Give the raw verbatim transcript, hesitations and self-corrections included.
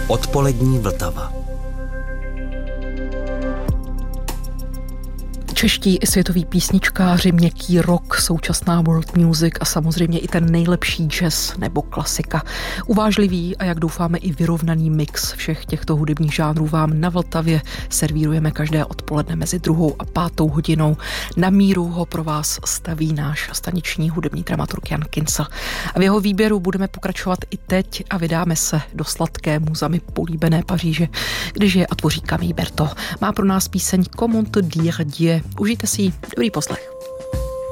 Odpolední Vltava. Čeští i světoví písničkáři, měkký rock, současná world music a samozřejmě i ten nejlepší jazz nebo klasika. Uvážlivý a jak doufáme i vyrovnaný mix všech těchto hudebních žánrů vám na Vltavě servírujeme každé odpoledne mezi druhou a pátou hodinou. Na míru ho pro vás staví náš staniční hudební dramaturg Jan Kincl. A v jeho výběru budeme pokračovat i teď a vydáme se do sladké muzami políbené Paříže, kde žije a tvoří Camille Berto. Má pro nás píseň Comment dire Dieu. Užijte si ji. Dobrý poslech.